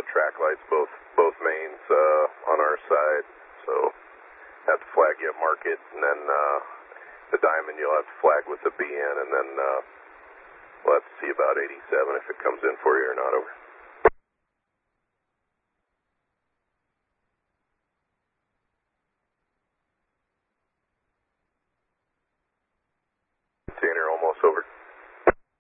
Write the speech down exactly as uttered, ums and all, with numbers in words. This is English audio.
track lights, both both mains uh, on our side. So have to flag you at market, and then uh, the diamond you'll have to flag with the B N, and then uh, we'll have to see about eighty-seven if it comes in for you or not. Over. Container almost over.